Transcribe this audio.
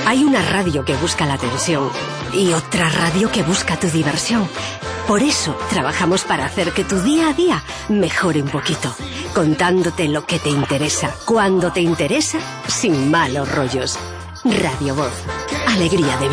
Hay una radio que busca la atención y otra radio que busca tu diversión. Por eso trabajamos para hacer que tu día a día mejore un poquito, contándote lo que te interesa, cuando te interesa, sin malos rollos. Radio Voz. Alegría de vivir.